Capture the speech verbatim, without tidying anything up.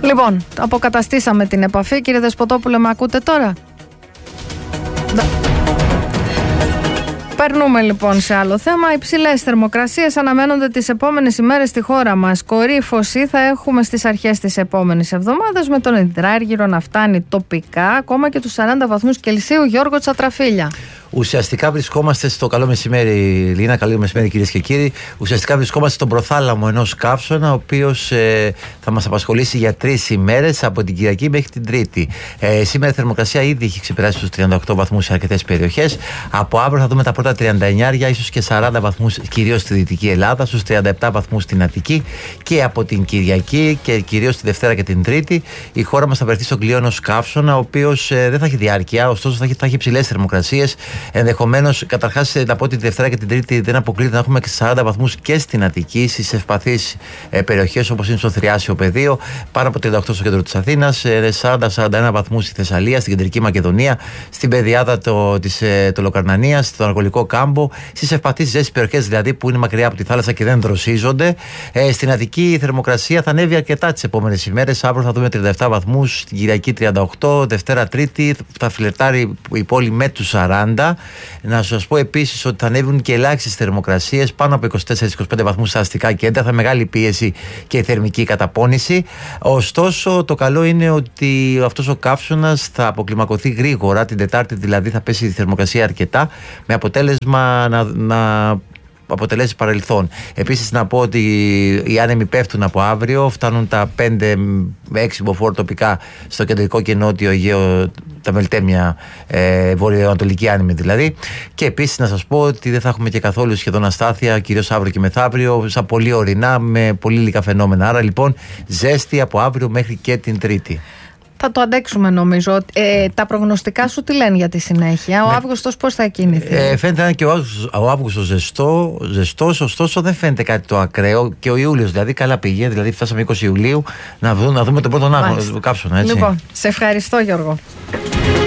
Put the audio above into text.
Λοιπόν, αποκαταστήσαμε την επαφή. Κύριε Δεσποτόπουλε, με ακούτε τώρα? Περνούμε λοιπόν σε άλλο θέμα. Υψηλές θερμοκρασίες αναμένονται τις επόμενες ημέρες στη χώρα μας. Κορύφωση θα έχουμε στις αρχές της επόμενης εβδομάδας, με τον υδράργυρο να φτάνει τοπικά ακόμα και τους σαράντα βαθμούς Κελσίου. Γιώργο Τσατραφίλια. Ουσιαστικά βρισκόμαστε στο καλό μεσημέρι, Λίνα. Καλό μεσημέρι, κυρίες και κύριοι. Ουσιαστικά βρισκόμαστε στον προθάλαμο ενός καύσωνα, ο οποίος ε, θα μας απασχολήσει για τρεις ημέρες, από την Κυριακή μέχρι την Τρίτη. Ε, σήμερα η θερμοκρασία ήδη έχει ξεπεράσει τους τριάντα οκτώ βαθμούς σε αρκετές περιοχές. Από αύριο θα δούμε τα πρώτα τριάντα εννιά, ίσως και σαράντα βαθμούς, κυρίως στη Δυτική Ελλάδα, στους τριάντα επτά βαθμούς στην Αττική. Και από την Κυριακή και κυρίως τη Δευτέρα και την Τρίτη, η χώρα μας θα βρεθεί στον κλειό ενός καύσωνα, ο οποίος ε, δεν θα έχει διάρκεια, ωστόσο θα έχει, θα έχει υψηλές θερμοκρασίες. Ενδεχομένως, καταρχάς, να πω ότι τη Δευτέρα και την Τρίτη δεν αποκλείεται να έχουμε και σαράντα βαθμούς και στην Αττική, στις ευπαθείς ε, περιοχές όπως είναι στο Θριάσιο Πεδίο, πάνω από τριάντα οκτώ στο κέντρο της Αθήνας, ε, σαράντα με σαράντα ένα βαθμούς στη Θεσσαλία, στην Κεντρική Μακεδονία, στην Πεδιάδα το, της ε, το Λοκαρνανίας, στον Ανατολικό Κάμπο, στις ευπαθείς ζέστες περιοχές δηλαδή που είναι μακριά από τη θάλασσα και δεν δροσίζονται. Ε, στην Αττική η θερμοκρασία θα ανέβει αρκετά τις επόμενες ημέρες. Αύριο θα δούμε τριάντα επτά βαθμούς, την Κυριακή τριάντα οκτώ, Δευτέρα Τρίτη θα φλερτάρει η πόλη με τους σαράντα. Να σας πω επίσης ότι θα ανέβουν και ελάχιστες θερμοκρασίες, πάνω από είκοσι τέσσερα με είκοσι πέντε βαθμούς στα αστικά κέντρα, θα μεγάλη πίεση και η θερμική καταπώνηση. Ωστόσο, το καλό είναι ότι αυτός ο καύσωνας θα αποκλιμακωθεί γρήγορα, την Τετάρτη δηλαδή θα πέσει η θερμοκρασία αρκετά, με αποτέλεσμα να, να αποτελέσει παρελθόν. Επίσης να πω ότι οι άνεμοι πέφτουν από αύριο, φτάνουν τα πέντε με έξι μποφόρ τοπικά στο κεντρικό και νότιο Αιγαίο, τα Μελτέμια, ε, βορειοανατολική άνεμη δηλαδή. Και επίσης να σας πω ότι δεν θα έχουμε και καθόλου σχεδόν αστάθεια, κυρίως αύριο και μεθαύριο, σαν πολύ ορεινά με πολύ λίγα φαινόμενα. Άρα λοιπόν ζέστη από αύριο μέχρι και την Τρίτη. Θα το αντέξουμε νομίζω. Ε, τα προγνωστικά σου τι λένε για τη συνέχεια? Ο ναι. Αύγουστος πώς θα κινηθεί? Ε, φαίνεται να είναι και ο Αύγουστος, ο Αύγουστος ζεστό, ζεστός, ωστόσο δεν φαίνεται κάτι το ακραίο. Και ο Ιούλιος δηλαδή καλά πήγε, δηλαδή φτάσαμε είκοσι Ιουλίου να δούμε, να δούμε τον πρώτο καύσωνα. Λοιπόν, σε ευχαριστώ Γιώργο.